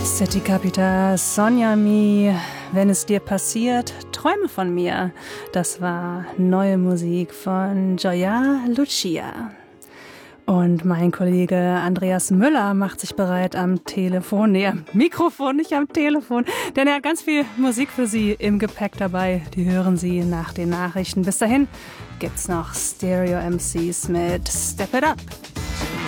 City Capita, Sonja Mi, wenn es dir passiert, träume von mir. Das war neue Musik von Gioia Lucia. Und mein Kollege Andreas Müller macht sich bereit am Telefon, nee, am Mikrofon, nicht am Telefon, denn er hat ganz viel Musik für Sie im Gepäck dabei. Die hören Sie nach den Nachrichten. Bis dahin gibt's noch Stereo MCs mit Step It Up.